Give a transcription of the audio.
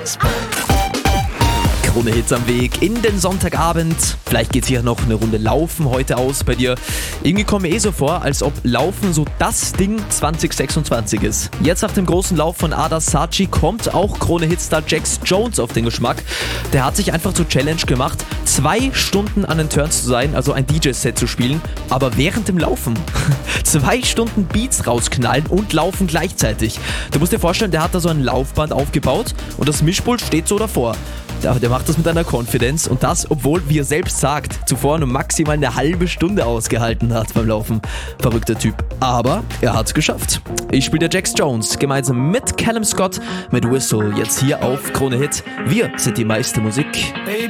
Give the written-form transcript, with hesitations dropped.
Krone Hits am Weg in den Sonntagabend. Vielleicht geht's hier noch eine Runde Laufen heute aus bei dir. Irgendwie kommt mir so vor, als ob Laufen so das Ding 2026 ist. Jetzt nach dem großen Lauf von Ada Saatchi kommt auch Krone Hitstar Jax Jones auf den Geschmack. Der hat sich einfach zur Challenge gemacht, 2 Stunden an den Turns zu sein, also ein DJ-Set zu spielen, aber während dem Laufen. 2 Stunden Beats rausknallen und laufen gleichzeitig. Du musst dir vorstellen, der hat da so ein Laufband aufgebaut und das Mischpult steht so davor. Der macht das mit einer Confidence und das, obwohl, wie er selbst sagt, zuvor nur maximal eine halbe Stunde ausgehalten hat beim Laufen. Verrückter Typ. Aber er hat's geschafft. Ich spiele der Jax Jones gemeinsam mit Callum Scott mit Whistle jetzt hier auf Krone Hit. Wir sind die meiste Musik.